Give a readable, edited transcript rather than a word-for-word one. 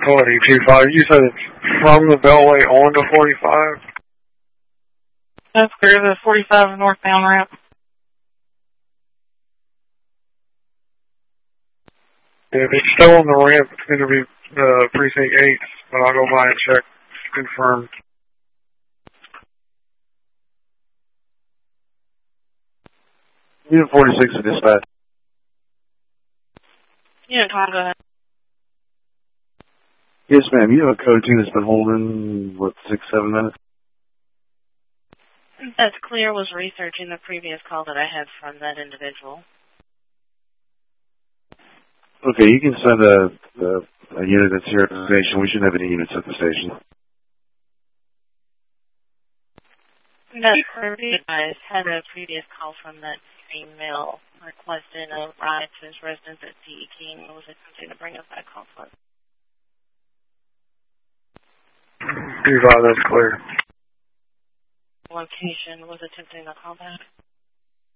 2025. You said it's from the Beltway on to 45? That's clear, the 45 northbound ramp. If it's still on the ramp, it's going to be Precinct 8, but I'll go by and check, confirm. Unit 46 to dispatch. Yeah, Tom, go ahead. Yes, ma'am. You have a code 2 that's been holding, 6-7 minutes? That's clear. Was researching the previous call that I had from that individual. Okay, you can send a unit that's here at the station. We shouldn't have any units at the station. That's correct. I had a previous call from that female requesting a ride to his residence at C.E. King. Was it something to bring up that conflict? 25, that's clear. Location was attempting to call back.